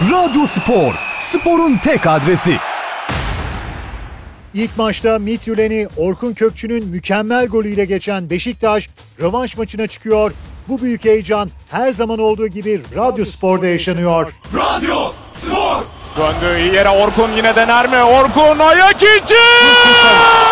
Radyo Spor, sporun tek adresi. İlk maçta Midtjylland'i Orkun Kökçü'nün mükemmel golüyle geçen Beşiktaş rövanş maçına çıkıyor. Bu büyük heyecan her zaman olduğu gibi Radyo Spor'da yaşanıyor. Radyo Spor! Döndü iyi yere Orkun, yine dener mi? Orkun ayak içi!